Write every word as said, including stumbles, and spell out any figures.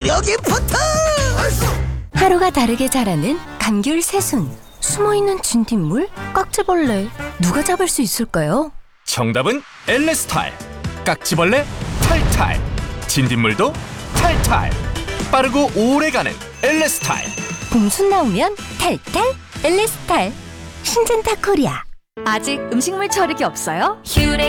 여기 붙어! 하루가 다르게 자라는 감귤 새순. 숨어있는 진딧물? 깍지벌레. 누가 잡을 수 있을까요? 정답은 엘레스탈. 깍지벌레 탈탈, 진딧물도 탈탈. 빠르고 오래가는 엘레스탈. 봄순 나오면 탈탈 엘레스탈. 신젠타 코리아. 아직 음식물 처리기 없어요? 휴레